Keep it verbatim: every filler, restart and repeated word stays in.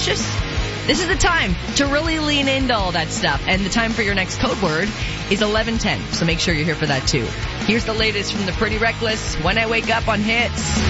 suspicious? This is the time to really lean into all that stuff. And the time for your next code word is eleven ten. So make sure you're here for that too. Here's the latest from the Pretty Reckless, When I Wake Up on Hits.